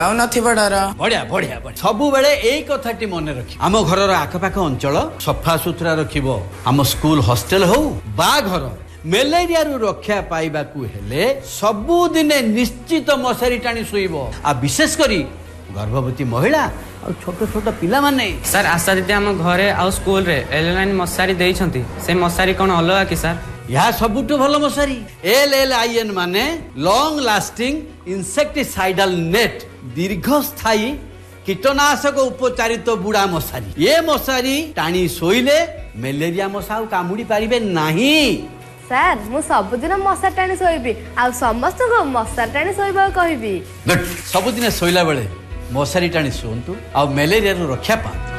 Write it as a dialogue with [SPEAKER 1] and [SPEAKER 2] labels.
[SPEAKER 1] डर
[SPEAKER 2] बढ़िया बढ़िया सबु बेले एई कथाटी मन रखी आम घर आखपाख अंचल सफा सुतरा रखिबो आम स्कूल हॉस्टल हो बा घर मेलेरिया रु रक्षा पाइबा को हेले सबु दिने निश्चित मशारी टाणी सोइबो आ विशेष करी गर्भवती महिला और छोट छोट पिला माने
[SPEAKER 3] सर आशा दीदी आम घरे आ स्कूल रे एल9 मशारी देइछंती से मशारी कोन अलगा कि सर
[SPEAKER 2] यह सबुठु भल मशारी LLIN माने लॉन्ग लास्टिंग इंसेक्टिसाइडल नेट दीर्घ स्थायी कीटनाशक उपचारित बुढ़ा मशारी ये मशारी टाणी सोइले मलेरिया मशा कामुड़ी पारिबे नहीं
[SPEAKER 4] सर मु सबुदिन मशा टाणी सोइबी आ समस्त को मशा टाणी सोइबा कहबी
[SPEAKER 2] सबुदिन सोइला बेले मशारी टाणी सोंतु आ मलेरिया रु रक्षा पा